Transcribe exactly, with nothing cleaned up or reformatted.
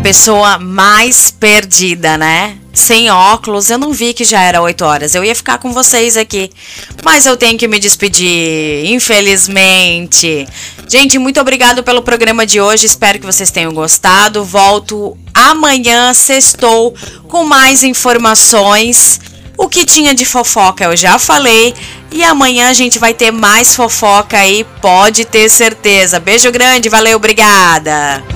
pessoa mais perdida, né? Sem óculos, eu não vi que já era oito horas. Eu ia ficar com vocês aqui, mas eu tenho que me despedir, infelizmente. Gente, muito obrigado pelo programa de hoje. Espero que vocês tenham gostado. Volto amanhã, sextou, com mais informações. O que tinha de fofoca eu já falei. E amanhã a gente vai ter mais fofoca aí, pode ter certeza. Beijo grande, valeu, obrigada.